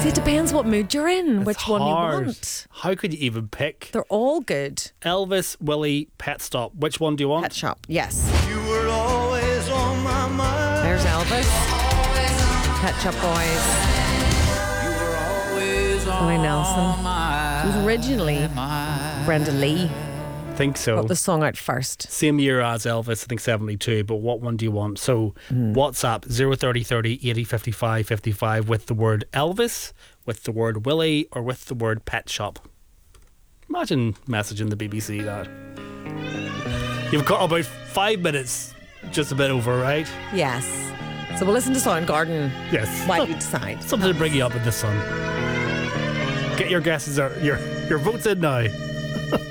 See, it depends what mood you're in, It's which one you hard. want. How could you even pick? They're all good. Elvis, Willie, Pet Stop. Which one do you want? Pet Shop, yes. You were always on my mind. There's Elvis. Pet Shop Boys. You were always Willie Nelson. It was originally Brenda Lee I think so. put the song out first. Same year as Elvis, I think 72, but what one do you want? So WhatsApp 030 30 80 55 55 with the word Elvis, with the word Willie, or with the word Pet Shop. Imagine messaging the BBC that. You've got about 5 minutes, just a bit over, right? Yes. So we'll listen to Soundgarden Yes. while you decide. Something to bring you up in the sun. Get your guesses, or your votes in now.